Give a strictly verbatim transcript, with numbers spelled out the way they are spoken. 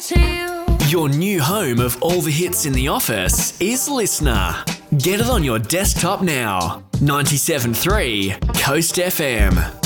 to you. Your new home of all the hits in the office is Listener. Get it on your desktop now. ninety-seven point three Coast F M.